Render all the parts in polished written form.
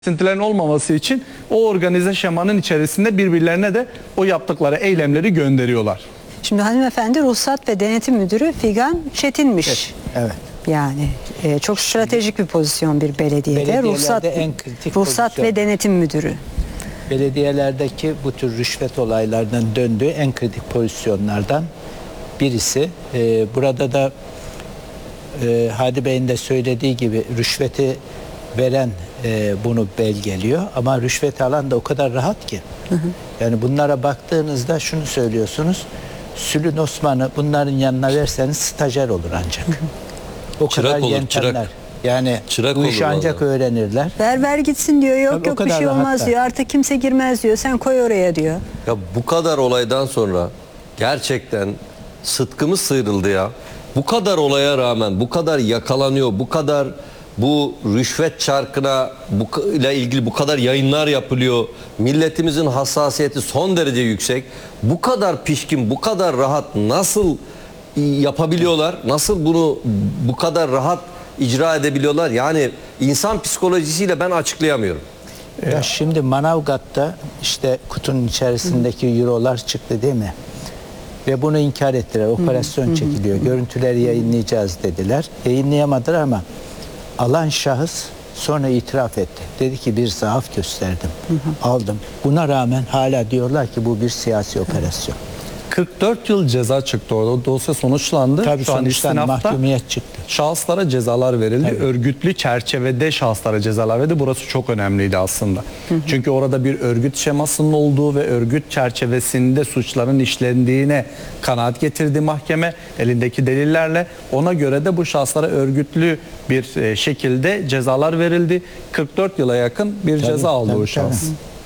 kesintilerin olmaması için o organize şemanın içerisinde birbirlerine de o yaptıkları eylemleri gönderiyorlar. Şimdi hanımefendi Ruhsat ve Denetim Müdürü Figan Çetin'miş. Evet. Yani çok stratejik bir pozisyon bir belediyede. Ruhsat ve Denetim Müdürü. Belediyelerdeki bu tür rüşvet olaylarının döndüğü en kritik pozisyonlardan birisi. Burada da Hadi Bey'in de söylediği gibi rüşveti veren bunu belgeliyor ama rüşveti alan da o kadar rahat ki. Yani bunlara baktığınızda şunu söylüyorsunuz. Sülün Osman'ı bunların yanına verseniz stajyer olur ancak. O çırak kadar olur, yöntemler. çırak. Yani Çırak bu işi olur ancak vallahi. öğrenirler. Ver gitsin diyor. Yok Tabii o yok bir kadar şey olmaz rahatlar. diyor. Artık kimse girmez diyor. Sen koy oraya diyor. Ya bu kadar olaydan sonra gerçekten sıtkımız sıyrıldı ya. Bu kadar olaya rağmen bu kadar yakalanıyor, bu kadar bu rüşvet çarkına ile ilgili bu kadar yayınlar yapılıyor. Milletimizin hassasiyeti son derece yüksek. Bu kadar pişkin, bu kadar rahat nasıl yapabiliyorlar? Nasıl bunu bu kadar rahat icra edebiliyorlar? Yani insan psikolojisiyle ben açıklayamıyorum. Ya şimdi Manavgat'ta işte kutunun içerisindeki eurolar çıktı değil mi? Ve bunu inkar ettiler. Operasyon çekiliyor. Görüntüleri yayınlayacağız dediler. Yayınlayamadılar ama alan şahıs sonra itiraf etti. Dedi ki bir zaaf gösterdim. Aldım. Buna rağmen hala diyorlar ki bu bir siyasi operasyon. 44 yıl ceza çıktı orada. O dosya sonuçlandı. Tabii Şu an sonuçtan istinafta mahkumiyet çıktı. şahıslara cezalar verildi. Tabii. Örgütlü çerçevede şahıslara cezalar verildi. Burası çok önemliydi aslında. Çünkü orada bir örgüt şemasının olduğu ve örgüt çerçevesinde suçların işlendiğine kanaat getirdi mahkeme elindeki delillerle. Ona göre de bu şahıslara örgütlü bir şekilde cezalar verildi. 44 yıla yakın bir ceza aldı o şahıs.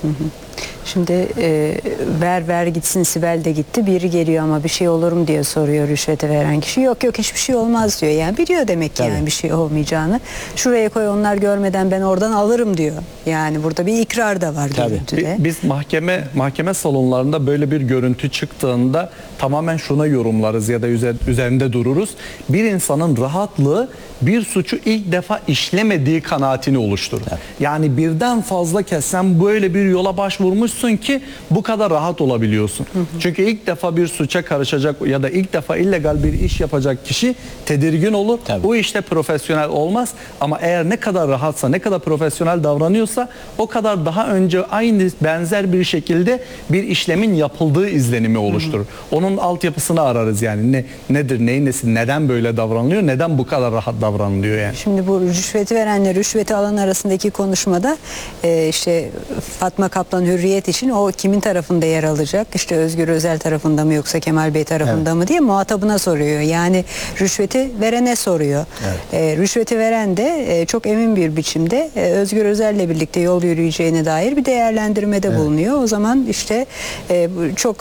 Şimdi ver gitsin Sibel de gitti. Biri geliyor ama bir şey olur mu diye soruyor rüşveti veren kişi. Yok hiçbir şey olmaz diyor. Yani biliyor demek ki yani bir şey olmayacağını. Şuraya koy onlar görmeden ben oradan alırım diyor. Yani burada bir ikrar da var görüntüde. Biz mahkeme salonlarında böyle bir görüntü çıktığında tamamen şuna yorumlarız ya da üzerinde dururuz. Bir insanın rahatlığı bir suçu ilk defa işlemediği kanaatini oluşturur. Evet. Yani birden fazla kez sen böyle bir yola başvurmuşsun ki bu kadar rahat olabiliyorsun. Çünkü ilk defa bir suça karışacak ya da ilk defa illegal bir iş yapacak kişi tedirgin olur. Tabii. Bu işte profesyonel olmaz ama eğer ne kadar rahatsa, ne kadar profesyonel davranıyorsa o kadar daha önce aynı benzer bir şekilde bir işlemin yapıldığı izlenimi oluşturur. Onun altyapısını ararız yani nedir, neyin nesi, neden böyle davranılıyor, neden bu kadar rahat davranılıyor yani. Şimdi bu rüşveti verenle rüşveti alan arasındaki konuşmada işte Fatma Kaplan Hürriyet için o kimin tarafında yer alacak? İşte Özgür Özel tarafında mı yoksa Kemal Bey tarafında mı diye muhatabına soruyor. Yani rüşveti verene soruyor. Rüşveti veren de çok emin bir biçimde Özgür Özel'le birlikte yol yürüyeceğine dair bir değerlendirmede bulunuyor. O zaman işte çok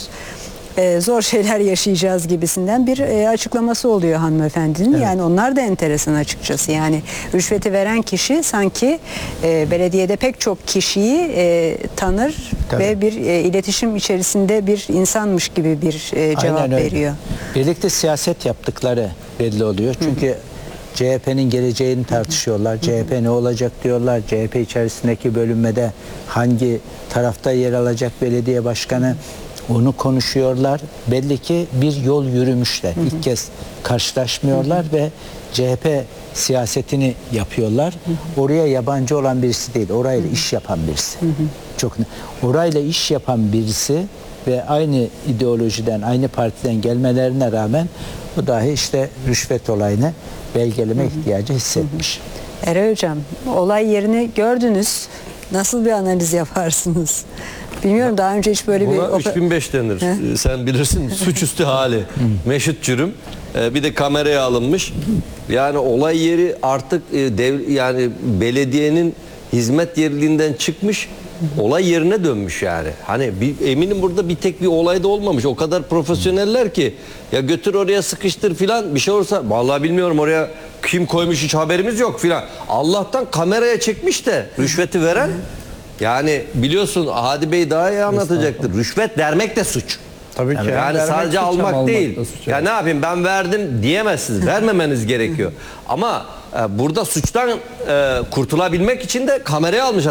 zor şeyler yaşayacağız gibisinden bir açıklaması oluyor hanımefendinin. Yani onlar da enteresan açıkçası. Yani rüşveti veren kişi sanki belediyede pek çok kişiyi tanır ve bir iletişim içerisinde bir insanmış gibi bir cevap veriyor. Birlikte siyaset yaptıkları belli oluyor. Çünkü CHP'nin geleceğini tartışıyorlar. CHP ne olacak diyorlar. CHP içerisindeki bölünmede hangi tarafta yer alacak belediye başkanı onu konuşuyorlar. Belli ki bir yol yürümüşler. İlk kez karşılaşmıyorlar ve CHP siyasetini yapıyorlar. Oraya yabancı olan birisi değil. Orayla iş yapan birisi. Çok orayla iş yapan birisi ve aynı ideolojiden, aynı partiden gelmelerine rağmen bu dahi işte rüşvet olayını belgeleme ihtiyacı hissetmiş. Eray Hocam, olay yerini gördünüz. Nasıl bir analiz yaparsınız? Bilmiyorum, daha önce hiç böyle Buna bir... 3005 denir. Sen bilirsin, suçüstü hali. Meşhut cürüm. Bir de kameraya alınmış. Yani olay yeri artık yani belediyenin hizmet yerliğinden çıkmış. Olay yerine dönmüş yani. Hani eminim burada bir tek bir olay da olmamış. O kadar profesyoneller ki ya götür oraya sıkıştır filan bir şey olursa vallahi bilmiyorum oraya kim koymuş hiç haberimiz yok filan. Allah'tan kameraya çekmiş de rüşveti veren yani biliyorsun Hadi Bey daha iyi anlatacaktır. Rüşvet vermek de suç. Tabii ki. Yani sadece suç, almak değil. da suç. Ya ne yapayım ben verdim diyemezsiniz. Vermemeniz gerekiyor. Ama burada suçtan kurtulabilmek için de kameraya almış